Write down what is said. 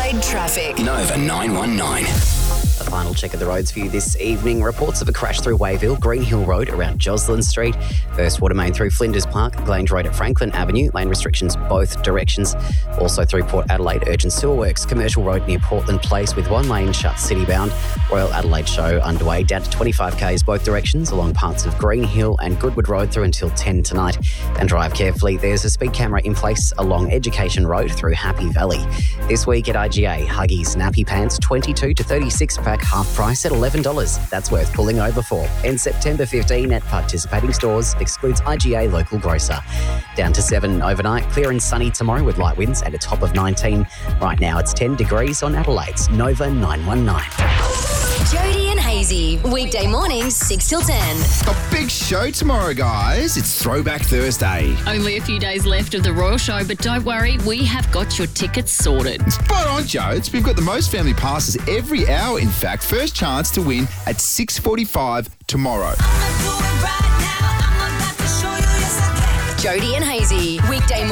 Adelaide traffic. Nova 919. A final check of the roads for you this evening. Reports of a crash through Wayville, Green Hill Road around Joslyn Street. First water main through Flinders Park, Grange Road at Franklin Avenue. Lane restrictions both directions. Also through Port Adelaide, urgent sewer works. Commercial Road near Portland Place with one lane shut city bound. Royal Adelaide Show underway down to 25 k's both directions along parts of Green Hill and Goodwood Road through until 10 tonight. And drive carefully. There's a speed camera in place along Education Road through Happy Valley. This week at IGA, Huggies Nappy Pants 22 to 36 pack half price at $11. That's worth pulling over for. And September 15 at participating stores excludes IGA local grocer. Down to 7 overnight, clear and sunny tomorrow with light winds at a top of 19. Right now it's 10 degrees on Adelaide's Nova 919. Jody and Hazy, weekday mornings 6 till 10. A big show tomorrow, guys. It's Throwback Thursday. Only a few days left of the Royal Show, but don't worry, we have got your tickets sorted. Spot on, Jodes. We've got the most family passes every hour, in fact. First chance to win at 6:45 tomorrow. Jody and Hazy, weekday